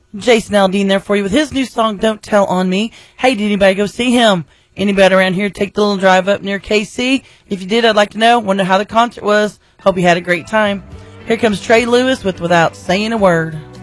Jason Aldean there for you with his new song, Don't Tell on Me. Hey, did anybody go see him? Anybody around here take the little drive up near KC? If you did, I'd like to know. Wonder how the concert was. Hope you had a great time. Here comes Trey Lewis with Without Saying a Word.